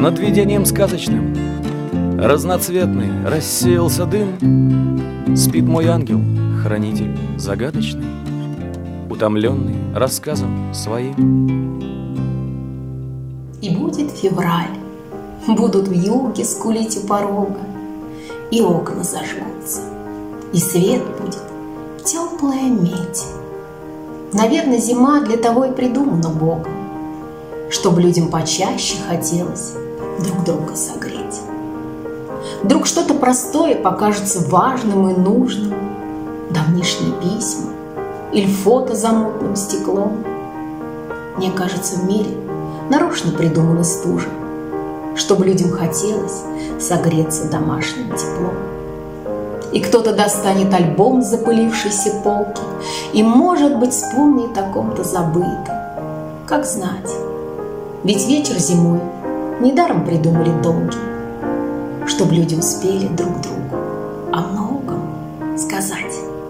над видением сказочным. Разноцветный рассеялся дым. Спит мой ангел, хранитель загадочный, утомленный рассказом своим. И будет февраль, будут вьюги скулить у порога, и окна зажгутся, и свет будет теплая медь. Наверное, зима для того и придумана Богом, чтобы людям почаще хотелось друг друга согреть. Вдруг что-то простое покажется важным и нужным, давнишние письма или фото за мутным стеклом. Мне кажется, в мире нарочно придуманы стужи, чтобы людям хотелось согреться домашним теплом. И кто-то достанет альбом с запылившейся полки и, может быть, вспомнит о ком-то забытом. Как знать, ведь вечер зимой недаром придумали долгий, чтобы люди успели друг другу о многом сказать.